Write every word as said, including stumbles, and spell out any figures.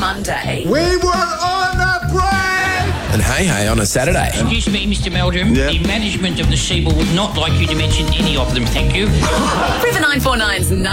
Monday. We were on a break! And hey, hey, on a Saturday. Excuse me, Mister Meldrum. Yeah. The management of the Seaboard would not like you to mention any of them, thank you. River nine four nine's